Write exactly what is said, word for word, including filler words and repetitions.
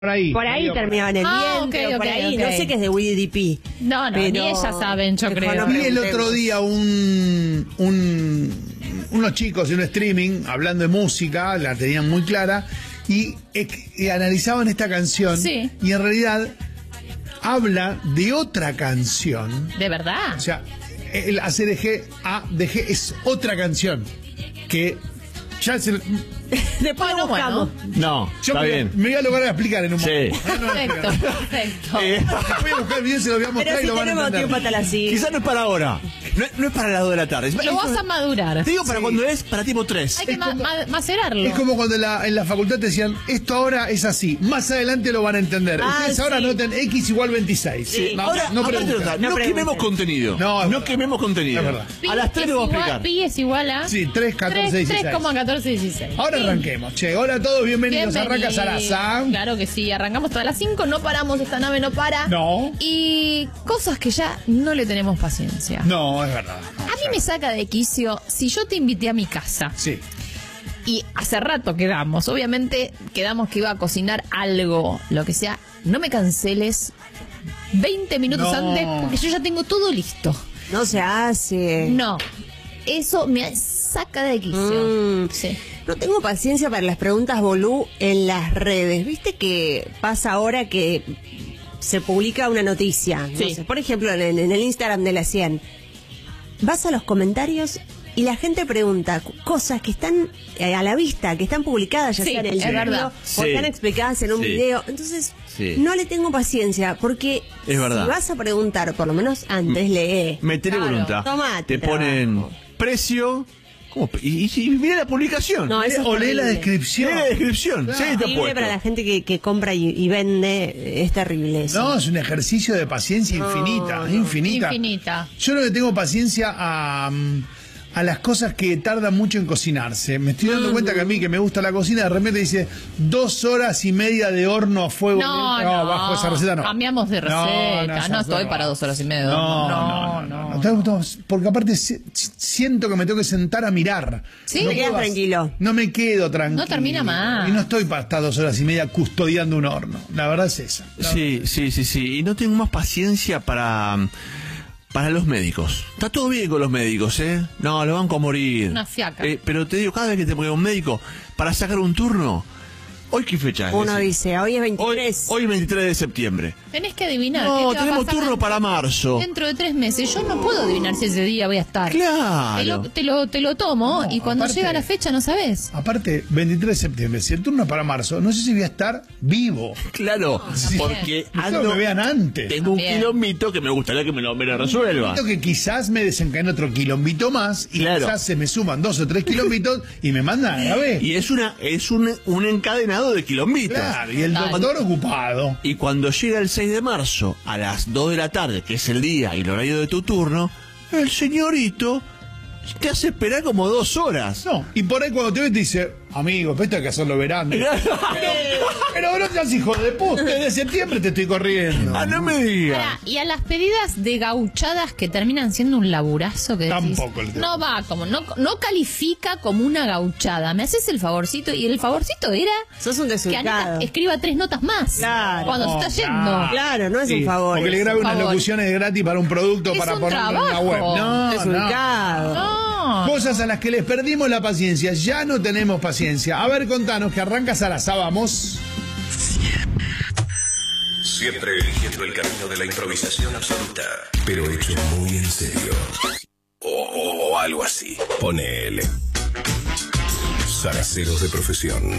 Por ahí. Por ahí terminaba en el Ah, vientre, okay, por okay, ahí. okay. No sé qué es de Willy D P. No, no, pero ni ellas saben, yo mejor creo. no Vi el otro preguntemos. día un, un unos chicos en un streaming hablando de música, la tenían muy clara, y, y analizaban esta canción. Sí. Y en realidad habla de otra canción. ¿De verdad? O sea, el A C D G, A D G es otra canción que ya se... Después Bueno, lo buscamos. No, Yo está me, bien. me voy a lograr explicar en un Sí. momento. No, no, Perfecto, explicar. perfecto. Eh, Voy a buscar el video, se lo voy a Pero mostrar y si lo van a tenemos entender. tiempo hasta las cinco. Quizás no es para ahora. No, es- no es para las dos de la tarde. Es- Lo vas a madurar. Te digo para Sí. cuando es para tipo tres. Hay que es ma- como- ma- macerarlo. Es como cuando en la, en la facultad te decían, esto ahora es así, más adelante lo van a entender. Ah, Ustedes ahora sí. noten X igual veintiséis. Sí. No, Ahora, no aparte pregunten. de otra, No no, pregunten. quememos contenido. No, es No verdad. quememos contenido. Es verdad. Pi A las tres es le voy a igual- explicar. Pi es igual a... Sí, tres, catorce, dieciséis. tres coma catorce dieciséis. Ahora Sí. arranquemos. Che, hola a todos, bienvenidos, a Arranca Sarasa. Claro que sí, arrancamos todas las cinco, no paramos, esta nave no para. No. Y cosas que ya no le tenemos paciencia. No, es verdad. No, A mí ya. me saca de quicio si yo te invité a mi casa Sí. y hace rato quedamos, obviamente quedamos que iba a cocinar algo, lo que sea, no me canceles veinte minutos No. antes porque yo ya tengo todo listo. No se hace. No, eso me saca de quicio. Mm. Sí. No tengo paciencia para las preguntas bolú en las redes. ¿Viste que pasa ahora que se publica una noticia? No Sí. sé, por ejemplo, en, en el Instagram de la cien. Vas a los comentarios y la gente pregunta cu- cosas que están eh, a la vista, que están publicadas ya Sí, sea en el es libro verdad. o Sí. están explicadas en un Sí. video. Entonces, Sí. no le tengo paciencia porque Es verdad. si vas a preguntar, por lo menos antes lee. Meteré Claro. voluntad. Tomate, Te ponen trabajo. precio. ¿Cómo? Y, y, y mira la publicación. No, eso es O lee la terrible. descripción. Mira la descripción. Claro. Sí, está Terrible puesto. para la gente que, que compra y, y vende, eh, es terrible eso. No, es un ejercicio de paciencia No, infinita, no. infinita. Infinita. Yo no le tengo paciencia a, mm, a las cosas que tardan mucho en cocinarse. Me estoy dando cuenta que a mí, que me gusta la cocina, de repente dice dos horas y media de horno a fuego. No, lento. no, bajo esa receta no. cambiamos de receta. ya No fue, estoy para dos horas y media de No, horno. no, no. No, no, no. Tengo- Porque aparte si- siento que me tengo que sentar a mirar. Sí. No Te quedas puedo hacer- tranquilo. No me quedo tranquilo. No termina más. Y no estoy para estar dos horas y media custodiando un horno. La verdad es esa. La Sí, sí, sí, sí. Y no tengo más paciencia para, para los médicos. Está todo bien con los médicos, ¿eh? No, lo van a morir. Una fiaca. Eh, pero te digo, cada vez que te pones un médico para sacar un turno, ¿hoy qué fecha es? Uno Decime. dice, hoy es Hoy, veintitrés. hoy veintitrés de septiembre. Tenés que adivinar. No, qué te va a tenemos pasar turno para marzo. Dentro de tres meses. Yo no puedo adivinar si ese día voy a estar. Claro. Te lo, te lo, te lo tomo No, y cuando aparte- llega la fecha no sabes. Aparte, veintitrés de septiembre, si el turno es para marzo, no sé si voy a estar vivo. Claro, Sí. porque Necesito ando, que me vean antes. tengo un También. quilombito que me gustaría que me lo, me lo resuelva. Necesito que quizás me desencadene otro quilombito más y Claro. quizás se me suman dos o tres kilombitos y me mandan a la vez. Y es una es un, un encadenado de quilombitos. Claro, y el Dale. doctor ocupado. Y cuando llega el seis de marzo, a las dos de la tarde, que es el día y el horario de tu turno, el señorito te hace esperar como dos horas. No, y por ahí cuando te ve te dice, amigo, pero esto hay que hacerlo verano. Pero no seas hijo de puta, desde septiembre te estoy corriendo. Ah, no me digas. Pará, y a las pedidas de gauchadas que terminan siendo un laburazo que decís, Tampoco le tengo. no va como, no, no califica como una gauchada. Me haces el favorcito y el favorcito era Sos un que desubicado. Anita escriba tres notas más Claro. cuando No, se está claro. yendo. Claro, no es Sí, un favor. Porque le eso. grabe un unas favor. locuciones gratis para un producto Es para un ponerlo en la trabajo. web. No, no. Desubicado. No. Cosas a las que les perdimos la paciencia. Ya no tenemos paciencia. A ver, contanos, que arranca Sarasa, vamos. Siempre eligiendo el camino de la improvisación absoluta, pero hecho muy en serio. O, o- o algo así. Ponele. Zaraceros de profesión.